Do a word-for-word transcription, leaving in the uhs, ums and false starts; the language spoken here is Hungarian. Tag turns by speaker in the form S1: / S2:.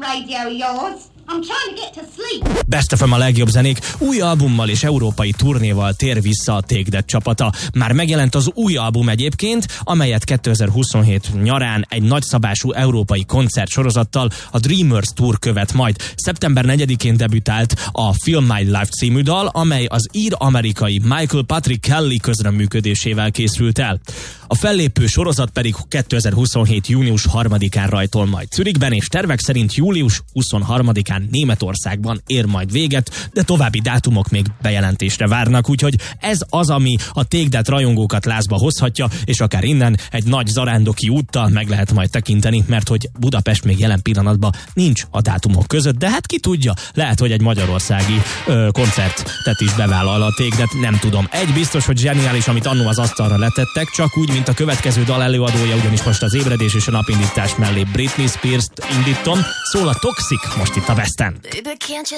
S1: radio yours. I'm trying to get to sleep.
S2: Best of a legjobb zenék új albummal és európai turnéval tér vissza a Take That csapata. Már megjelent az új album egyébként, amelyet kétezer-huszonhét nyarán egy nagyszabású európai koncertsorozattal, a Dreamers Tour követ majd. szeptember negyedikén debütált a Feel My Life című dal, amely az ír-amerikai Michael Patrick Kelly közreműködésével készült el. A fellépő sorozat pedig kétezer-huszonhét június harmadikán rajtol majd Zürichben, és tervek szerint július huszonharmadikán Németországban ér majd véget, de további dátumok még bejelentésre várnak, úgyhogy ez az, ami a Take That rajongókat lázba hozhatja, és akár innen egy nagy zarándoki úttal meg lehet majd tekinteni, mert hogy Budapest még jelen pillanatban nincs a dátumok között, de hát ki tudja, lehet, hogy egy magyarországi ö, koncertet is bevállal a Take That, nem tudom. Egy biztos, hogy zseniális, amit annó az asztalra letettek, csak úgy, mint a következő dal előadója, ugyanis most az ébredés és a napindítás mellé Britney Spears-t indítom, szól a Toxic most itt a Westen.
S3: Baby, can't you